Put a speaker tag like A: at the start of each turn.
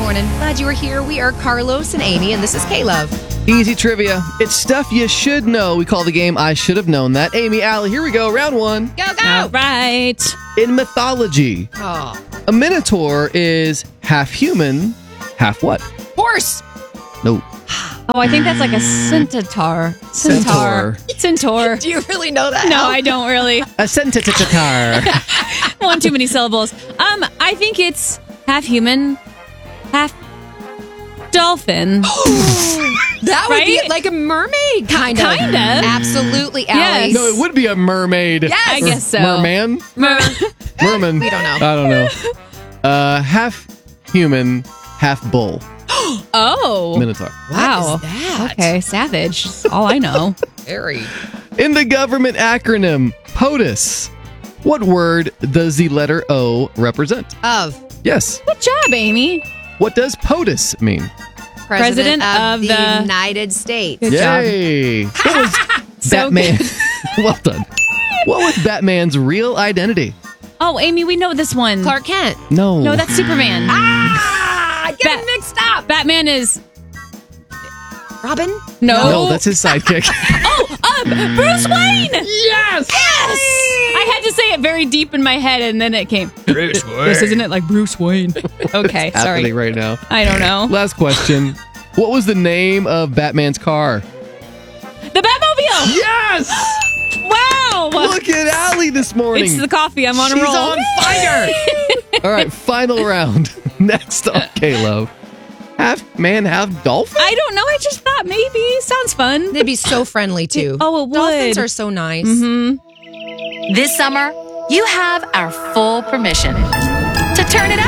A: morning. Glad you were here. We are Carlos and Amy, and this is K-Love.
B: Easy trivia. It's stuff you should know. We call the game I Should Have Known That. Amy, Allie, here we go. Round one.
A: Go, go!
C: All right.
B: In mythology,
A: Oh.
B: a minotaur is half human, half what?
A: Horse!
B: No.
C: Oh, I think that's like a centaur.
B: Centaur.
C: Centaur.
A: Do you really know that?
C: No, I don't really.
B: A centaur.
C: One too many syllables. I think it's half human, half dolphin.
A: That would be
C: Right?
A: like a mermaid, kind of.
C: Kind of.
A: Absolutely, Allie.
C: Yes.
B: No, it would be a mermaid.
A: Yes.
C: I guess so.
B: Merman? Merman.
A: We don't know.
B: I don't know. Half human, half bull.
C: Oh.
B: Minotaur.
C: Wow.
A: What is that?
C: Okay, savage. That's all I know.
A: Very.
B: In the government acronym POTUS, what word does the letter O represent?
A: Of
B: Yes.
C: Good job, Amy.
B: What does POTUS mean?
A: President of
C: of the-
A: United States.
C: Good job.
B: Yay. What was
C: So
B: Batman? Well done. What was Batman's real identity?
C: Oh, Amy, we know this one.
A: Clark Kent.
B: No.
C: No, that's Superman.
A: I get
C: Bat-
A: it mixed up.
C: Batman is
A: Robin?
C: no.
B: that's his sidekick.
C: Bruce Wayne.
B: Yes.
C: I had to say it very deep in my head, and then it came.
B: Bruce Wayne.
C: This isn't it like Bruce Wayne? Okay,
B: Happening
C: sorry.
B: right now.
C: I don't know.
B: Last question. What was the name of Batman's car?
C: The Batmobile.
B: Yes.
C: Wow.
B: Look at Allie this morning.
C: It's the coffee. I'm on
B: She's
C: a roll.
B: on fire. All right, final round. Next on K-Love. Half man, half dolphin?
C: I don't know. I just thought maybe. Sounds fun.
A: They'd be so friendly, too.
C: Oh, it would.
A: Dolphins are so nice.
D: This summer, you have our full permission to turn it up.